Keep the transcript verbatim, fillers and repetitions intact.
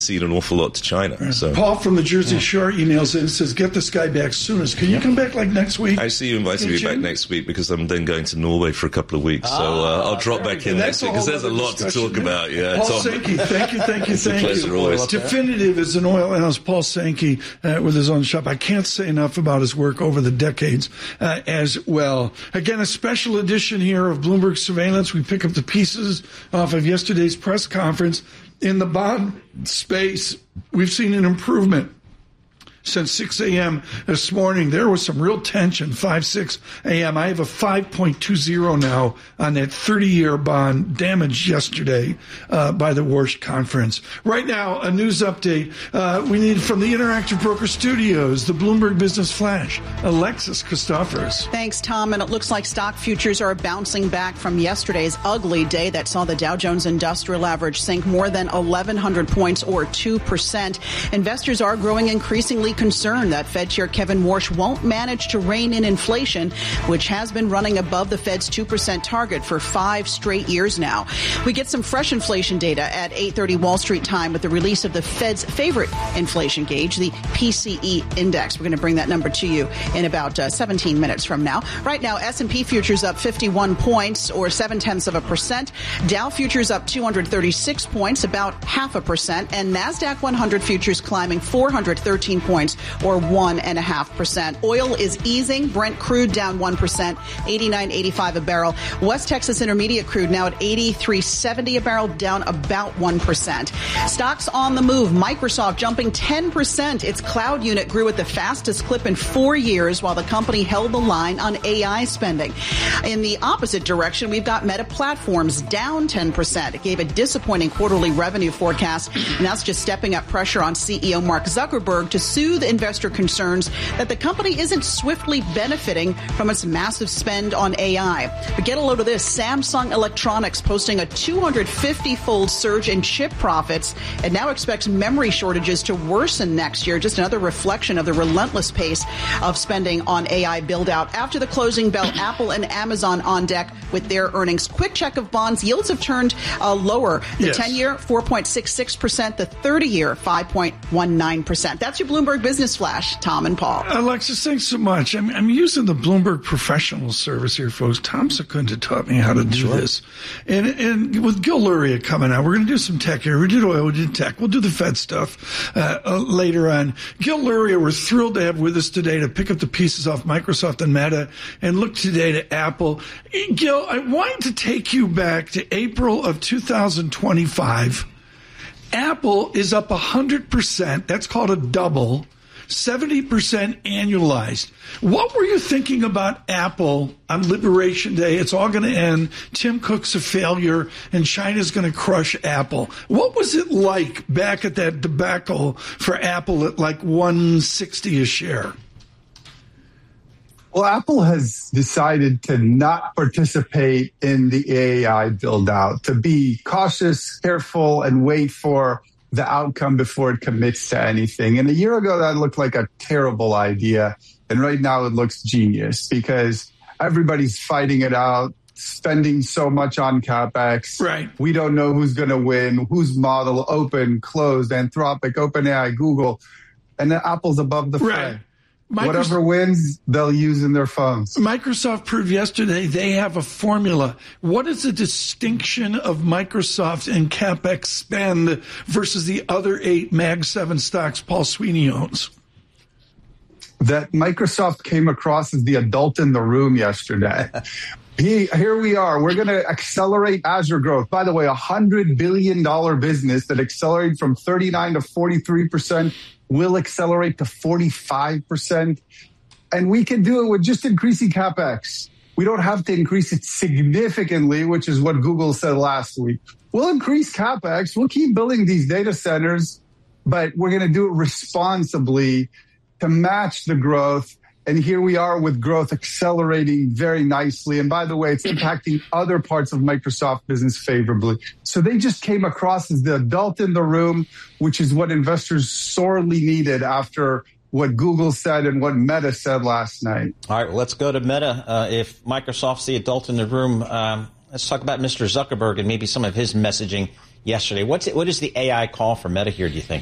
cede an awful lot to China. So Paul from the Jersey Shore emails in and says, get this guy back soonest. Can you come back like next week? I see you invited me back next week because I'm then going to Norway for a couple of weeks. So uh, I'll drop back in next week because there's a lot to talk about. Yeah, Paul Tom. Sankey, thank you, thank you, thank it's a you. Always. Definitive is an oil analyst, Paul Sankey, uh, with his own shop. I can't say enough about his work over the decades uh, as well. Again, a special edition here of Bloomberg Surveillance. We pick up the pieces off of yesterday's press conference. In the bond space, we've seen an improvement. Since six a.m. this morning, there was some real tension, five, six a.m. I have a five point two zero now on that thirty-year bond damaged yesterday uh, by the Warsh Conference. Right now, a news update. Uh, we need from the Interactive Broker Studios, the Bloomberg Business Flash, Alexis Christophers. Thanks, Tom. And it looks like stock futures are bouncing back from yesterday's ugly day that saw the Dow Jones Industrial Average sink more than eleven hundred points or two percent. Investors are growing increasingly concerned that Fed Chair Kevin Warsh won't manage to rein in inflation, which has been running above the Fed's two percent target for five straight years now. We get some fresh inflation data at eight thirty Wall Street time with the release of the Fed's favorite inflation gauge, the P C E index. We're going to bring that number to you in about uh, seventeen minutes from now. Right now, S and P futures up fifty-one points or seven tenths of a percent. Dow futures up two hundred thirty-six points, about half a percent. And NASDAQ one hundred futures climbing four hundred thirteen points or one and a half percent. Oil is easing. Brent crude down one percent, eighty-nine eighty-five a barrel. West Texas Intermediate crude now at eighty-three seventy a barrel, down about one percent. Stocks on the move. Microsoft jumping ten percent. Its cloud unit grew at the fastest clip in four years while the company held the line on A I spending. In the opposite direction, we've got Meta Platforms down ten percent. It gave a disappointing quarterly revenue forecast, and that's just stepping up pressure on C E O Mark Zuckerberg to soothe investor concerns that the company isn't swiftly benefiting from its massive spend on A I. But get a load of this. Samsung Electronics posting a two hundred fifty-fold surge in chip profits and now expects memory shortages to worsen next year. Just another reflection of the relentless pace of spending on A I build-out. After the closing bell, Apple and Amazon on deck with their earnings. Quick check of bonds. Yields have turned uh, lower. The yes. ten-year, four point six six percent. The thirty-year, five point one nine percent. That's your Bloomberg Business Flash, Tom and Paul. Alexis, thanks so much. I'm, I'm using the Bloomberg Professional Service here, folks. Tom Secunda taught me how to do sure. this. And, and with Gil Luria coming out, we're going to do some tech here. We did oil, we did tech. We'll do the Fed stuff uh, uh, later on. Gil Luria, we're thrilled to have with us today to pick up the pieces off Microsoft and Meta and look today to Apple. Gil, I wanted to take you back to April of two thousand twenty-five. Apple is up one hundred percent. That's called a double. seventy percent annualized. What were you thinking about Apple on Liberation Day? It's all going to end. Tim Cook's a failure, and China's going to crush Apple. What was it like back at that debacle for Apple at like one sixty a share? Well, Apple has decided to not participate in the A I build-out, to be cautious, careful, and wait for the outcome before it commits to anything. And a year ago, that looked like a terrible idea. And right now it looks genius because everybody's fighting it out, spending so much on CapEx. Right. We don't know who's going to win, whose model, open, closed, Anthropic, OpenAI, Google. And then Apple's above the fray. Right. Microsoft, Whatever wins, they'll use in their phones. Microsoft proved yesterday they have a formula. What is the distinction of Microsoft and CapEx spend versus the other eight Mag seven stocks Paul Sweeney owns? That Microsoft came across as the adult in the room yesterday. He, here we are. We're going to accelerate Azure growth. By the way, a one hundred billion dollars business that accelerated from thirty-nine to forty-three percent will accelerate to forty-five percent. And we can do it with just increasing CapEx. We don't have to increase it significantly, which is what Google said last week. We'll increase CapEx. We'll keep building these data centers, but we're going to do it responsibly to match the growth. And here we are with growth accelerating very nicely. And by the way, it's impacting other parts of Microsoft business favorably. So they just came across as the adult in the room, which is what investors sorely needed after what Google said and what Meta said last night. All right, well, let's go to Meta. Uh, if Microsoft's the adult in the room, um, let's talk about Mister Zuckerberg and maybe some of his messaging yesterday. What's it, what is the A I call for Meta here, do you think?